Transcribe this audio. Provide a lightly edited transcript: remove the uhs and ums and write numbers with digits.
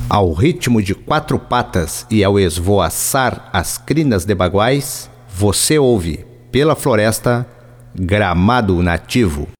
Ao ritmo de quatro patas e ao esvoaçar as crinas de baguais, você ouve, pela floresta, Gramado Nativo.